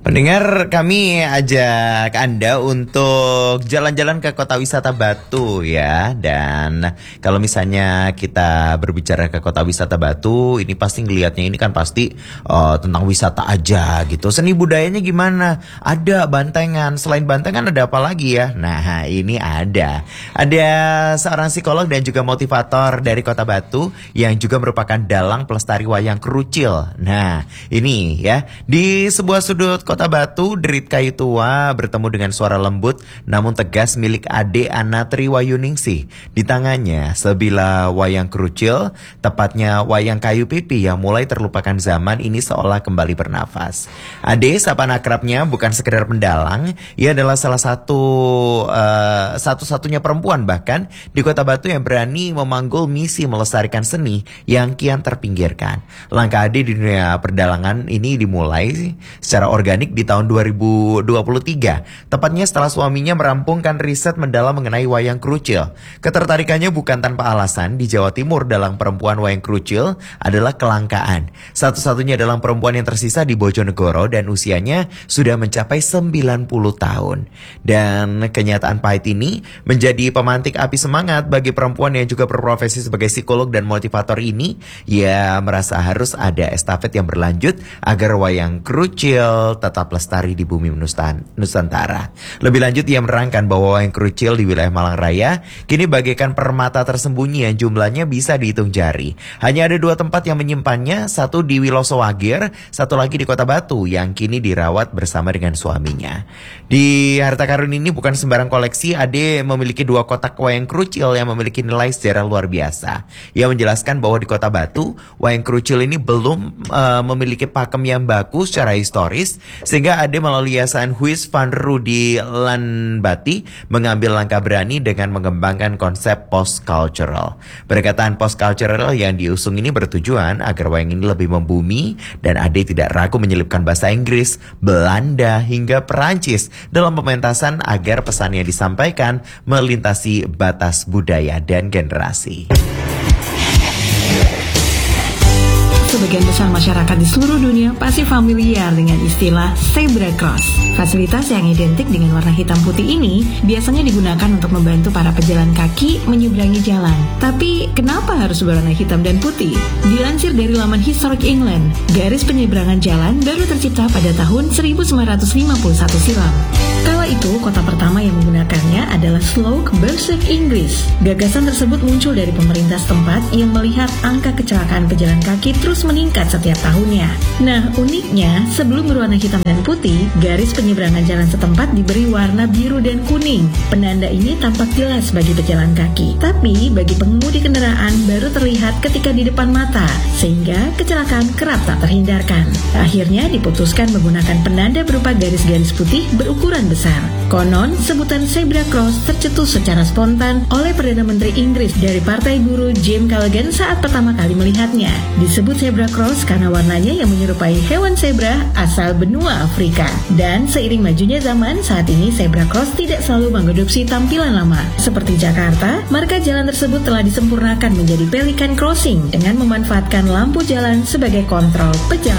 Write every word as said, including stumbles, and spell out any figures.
Pendengar, kami ajak Anda untuk jalan-jalan ke kota wisata Batu ya. Dan kalau misalnya kita berbicara ke kota wisata Batu, ini pasti ngelihatnya ini kan pasti uh, tentang wisata aja gitu. Seni budayanya gimana? Ada bantengan, selain bantengan ada apa lagi ya? Nah ini ada. Ada seorang psikolog dan juga motivator dari kota Batu yang juga merupakan dalang pelestari wayang kerucil. Nah ini ya, di sebuah sudut Kota Batu, derit kayu tua bertemu dengan suara lembut namun tegas milik Ade Ana Triwayuningsih. Di tangannya sebilah wayang kerucil, tepatnya wayang kayu pipi yang mulai terlupakan zaman ini seolah kembali bernafas. Ade, sapaan akrabnya, bukan sekedar pendalang, ia adalah salah satu uh, satu-satunya perempuan bahkan di Kota Batu yang berani memanggul misi melestarikan seni yang kian terpinggirkan. Langkah Ade di dunia perdalangan ini dimulai secara organik di tahun dua ribu dua puluh tiga, tepatnya setelah suaminya merampungkan riset mendalam mengenai wayang kerucil. Ketertarikannya bukan tanpa alasan. Di Jawa Timur dalang perempuan wayang kerucil adalah kelangkaan. Satu-satunya dalang perempuan yang tersisa di Bojonegoro dan usianya sudah mencapai sembilan puluh tahun. Dan kenyataan pahit ini menjadi pemantik api semangat bagi perempuan yang juga berprofesi sebagai psikolog dan motivator ini. Ia merasa harus ada estafet yang berlanjut agar wayang kerucil tetap lestari di bumi Nusantara. Lebih lanjut, ia menerangkan bahwa wayang kerucil di wilayah Malang Raya kini bagaikan permata tersembunyi yang jumlahnya bisa dihitung jari. Hanya ada dua tempat yang menyimpannya, satu di Wiloso Wagir, satu lagi di Kota Batu yang kini dirawat bersama dengan suaminya. Di harta karun ini bukan sembarang koleksi. Ade memiliki dua kotak wayang kerucil yang memiliki nilai sejarah luar biasa. Ia menjelaskan bahwa di Kota Batu, wayang kerucil ini belum uh, memiliki pakem yang baku secara historis, sehingga Ade melalui yayasan Huis van Rudi Lanbati mengambil langkah berani dengan mengembangkan konsep post-cultural. Pendekatan post-cultural yang diusung ini bertujuan agar wayang ini lebih membumi, dan Ade tidak ragu menyelipkan bahasa Inggris, Belanda, hingga Perancis dalam pementasan agar pesan yang disampaikan melintasi batas budaya dan generasi. Sebagian besar masyarakat di seluruh dunia pasti familiar dengan istilah zebra cross. Fasilitas yang identik dengan warna hitam putih ini biasanya digunakan untuk membantu para pejalan kaki menyeberangi jalan. Tapi kenapa harus berwarna hitam dan putih? Dilansir dari laman Historic England, garis penyeberangan jalan baru tercipta pada tahun seribu sembilan ratus lima puluh satu silam. Kala itu, kota pertama yang menggunakannya adalah Slough, Berkshire, Inggris. Gagasan tersebut muncul dari pemerintah setempat yang melihat angka kecelakaan pejalan kaki terus meningkat setiap tahunnya. Nah, uniknya, sebelum berwarna hitam dan putih, garis penyeberangan jalan setempat diberi warna biru dan kuning. Penanda ini tampak jelas bagi pejalan kaki, tapi bagi pengemudi kendaraan baru terlihat ketika di depan mata, sehingga kecelakaan kerap tak terhindarkan. Akhirnya diputuskan menggunakan penanda berupa garis-garis putih berukuran besar. Konon, sebutan zebra cross tercetus secara spontan oleh Perdana Menteri Inggris dari Partai Buruh James Callaghan saat pertama kali melihatnya. Disebut zebra cross karena warnanya yang menyerupai hewan zebra asal benua Afrika. Dan seiring majunya zaman, saat ini zebra cross tidak selalu mengadopsi tampilan lama. Seperti Jakarta, marka jalan tersebut telah disempurnakan menjadi Pelican Crossing dengan memanfaatkan lampu jalan sebagai kontrol pejalan